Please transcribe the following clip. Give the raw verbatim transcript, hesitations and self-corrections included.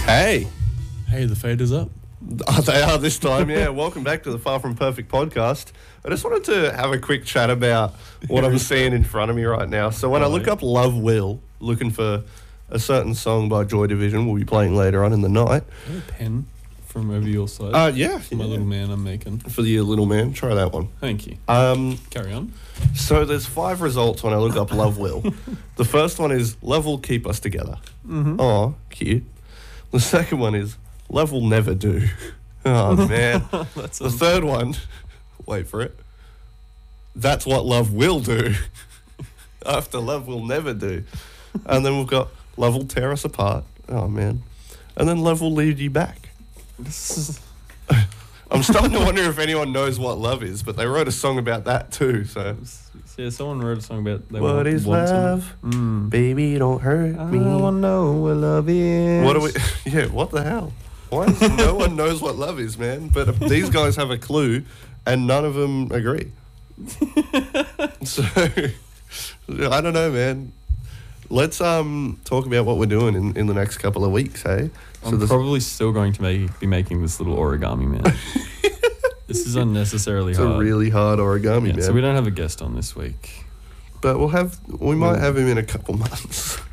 Hey. Hey, the fade is up. Oh, they are this time, yeah. Welcome back to the Far From Perfect podcast. I just wanted to have a quick chat about what I'm seeing in front of me right now. So when I look up Love Will, looking for a certain song by Joy Division, we'll be playing later on in the night. Do you have a pen from over your side? Uh, yeah. For my yeah. little man I'm making. For the little man, try that one. Thank you. Um, Carry on. so there's five results when I look up Love Will. The first one is Love Will Keep Us Together. Mm-hmm. Oh, cute. The second one is Love Will Never Do. Oh, man. That's The third one, wait for it. That's what love will do. After love will never do. And then we've got love will tear us apart. Oh, man. And then love will lead you back. This is... I'm starting to wonder if anyone knows what love is, but they wrote a song about that too. So, Yeah, someone wrote a song about... They what want, is want love? Mm. Baby, don't hurt me. I want to know what love is. What are we? Yeah, what the hell? Why is no one knows what love is, man? But these guys have a clue, and none of them agree. So I don't know, man. Let's um talk about what we're doing in, in the next couple of weeks, hey? So I'm this, probably still going to make, be making this little origami man. This is unnecessarily it's hard. a really hard origami, yeah, man. So we don't have a guest on this week. But we'll have we might have him in a couple months.